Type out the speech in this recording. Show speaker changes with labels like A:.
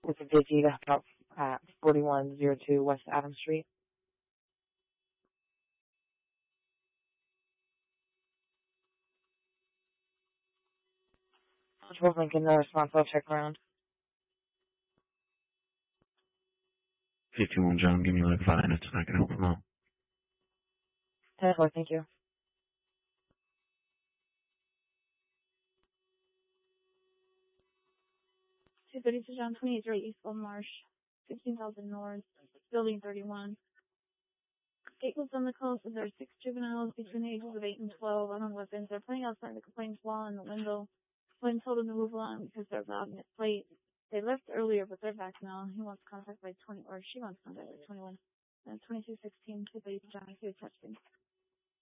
A: with a diggy about 4102 West Adams Street. Which Lincoln, no response, I'll check around.
B: 51 John, give me like 5 minutes and I can help him out.
A: 10-4, thank you.
C: 232 John, 28 East Gold Marsh, 15,000 North, Building 31. Equals on the coast, and there are 6 juveniles between the ages of 8 and 12 armed weapons. They're playing outside the complainant's wall in the window. Complainant told them to move along because they're loud and it's late. They left earlier, but they're back now. He wants contact by 20, or she wants contact by 21. 2216, 232 John, 2 touchdown.